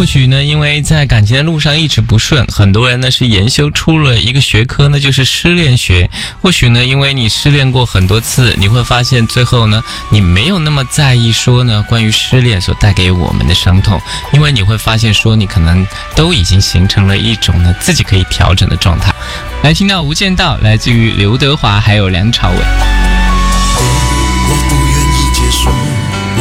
或许呢，因为在感情的路上一直不顺，很多人呢是研修出了一个学科呢，就是失恋学。或许呢，因为你失恋过很多次，你会发现最后呢，你没有那么在意说呢关于失恋所带给我们的伤痛，因为你会发现说你可能都已经形成了一种呢自己可以调整的状态。来听到《无间道》，来自于刘德华还有梁朝伟。